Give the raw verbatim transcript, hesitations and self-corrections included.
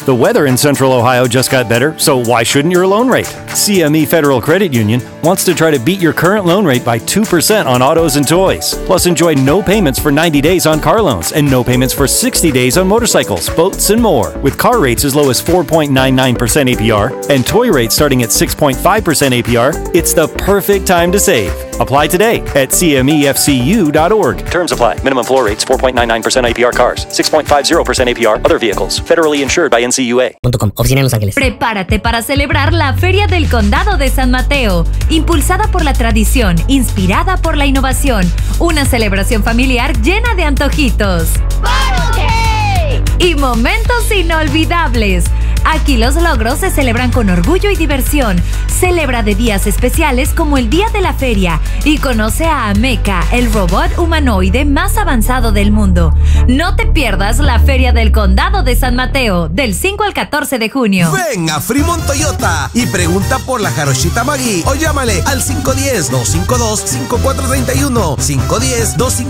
The weather in Central Ohio just got better, so why shouldn't your loan rate? C M E Federal Credit Union wants to try to beat your current loan rate by two percent on autos and toys. Plus, enjoy no payments for ninety days on car loans and no payments for sixty days on motorcycles, boats, and more. With car rates as low as four point nine nine percent A P R and toy rates starting at six point five percent A P R, it's the perfect time to save. Apply today at C M E F C U dot org. Terms apply. Minimum floor rates four point nine nine percent A P R cars, six point five zero percent A P R other vehicles. Federally insured by N C U A. Oficina en Los Ángeles. Prepárate para celebrar la Feria del Condado de San Mateo, impulsada por la tradición, inspirada por la innovación. Una celebración familiar llena de antojitos y momentos inolvidables. Aquí los logros se celebran con orgullo y diversión. Celebra de días especiales como el Día de la Feria y conoce a Ameca, el robot humanoide más avanzado del mundo. No te pierdas la Feria del Condado de San Mateo del cinco al catorce de junio. Ven a Fremont Toyota y pregunta por la Jarochita Maggi o llámale al cinco uno cero, dos cinco dos, cinco cuatro tres uno, cinco uno cero, dos cinco